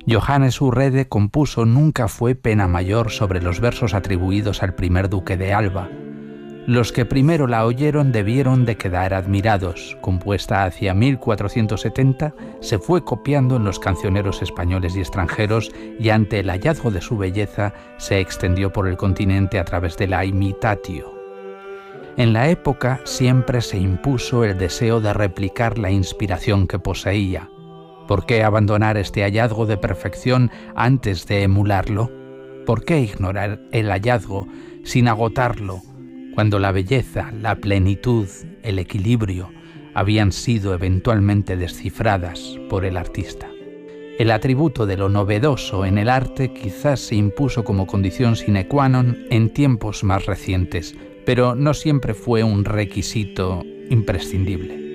Johannes Urrede compuso Nunca fue pena mayor sobre los versos atribuidos al primer duque de Alba. Los que primero la oyeron debieron de quedar admirados. Compuesta hacia 1470, se fue copiando en los cancioneros españoles y extranjeros y ante el hallazgo de su belleza se extendió por el continente a través de la imitatio. En la época siempre se impuso el deseo de replicar la inspiración que poseía. ¿Por qué abandonar este hallazgo de perfección antes de emularlo? ¿Por qué ignorar el hallazgo sin agotarlo, cuando la belleza, la plenitud, el equilibrio habían sido eventualmente descifradas por el artista? El atributo de lo novedoso en el arte quizás se impuso como condición sine qua non en tiempos más recientes, pero no siempre fue un requisito imprescindible.